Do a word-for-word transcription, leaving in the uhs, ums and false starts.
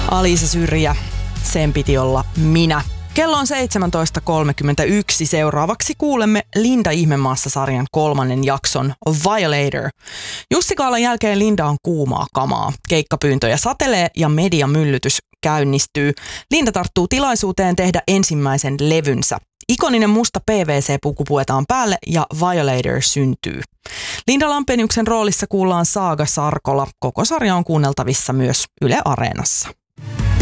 Alisa Syrjä, sen piti olla minä. Kello on seitsemäntoista kolmekymmentäyksi. Seuraavaksi kuulemme Linda Ihmemaassa-sarjan kolmannen jakson Violator. Jussi Kaalan jälkeen Linda on kuumaa kamaa. Keikkapyyntöjä satelee ja mediamyllytys käynnistyy. Linda tarttuu tilaisuuteen tehdä ensimmäisen levynsä. Ikoninen musta P V C-puku puetaan päälle ja Violator syntyy. Linda Lampeniuksen roolissa kuullaan Saaga Sarkola. Koko sarja on kuunneltavissa myös Yle Areenassa.